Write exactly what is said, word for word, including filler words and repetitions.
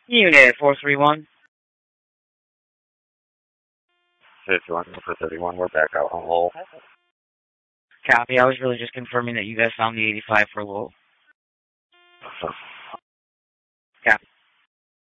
Unit four three one. fifty-one for thirty-one, we're back out on Lowell. Copy, I was really just confirming that you guys found the eighty-five for Lowell.